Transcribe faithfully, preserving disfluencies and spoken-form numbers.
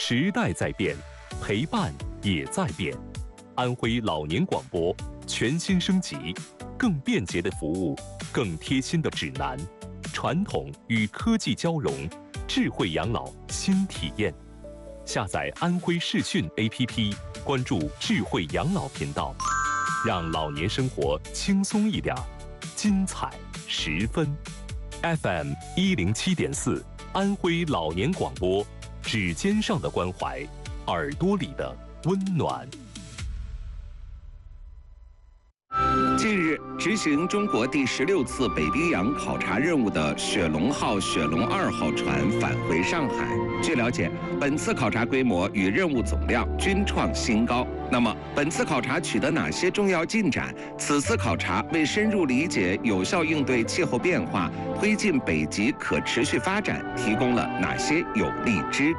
时代在变，陪伴也在变。安徽老年广播全新升级，更便捷的服务，更贴心的指南，传统与科技交融，智慧养老新体验。下载安徽视讯 A P P， 关注智慧养老频道，让老年生活轻松一点，精彩十分。F M 一零七点四，安徽老年广播，指尖上的关怀，耳朵里的温暖。 近日，执行中国第十六次北冰洋考察任务的雪龙号、雪龙二号船返回上海。据了解，本次考察规模与任务总量均创新高。那么，本次考察取得哪些重要进展？此次考察为深入理解、有效应对气候变化、推进北极可持续发展提供了哪些有力支